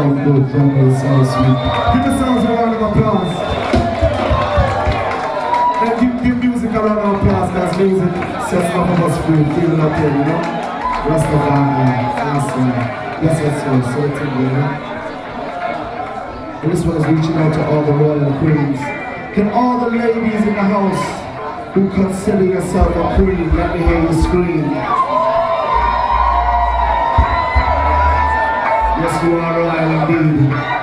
sound good, jungle sound sweet. Give yourselves a round of applause. And give music a round of applause, because music sets some of us free, feeling up here, you know? Rastafari, yes, so it's in there. And this one is reaching out to all the royal queens. Can all the ladies in the house who consider yourself a queen, let me hear you scream. Yes, you are royal indeed.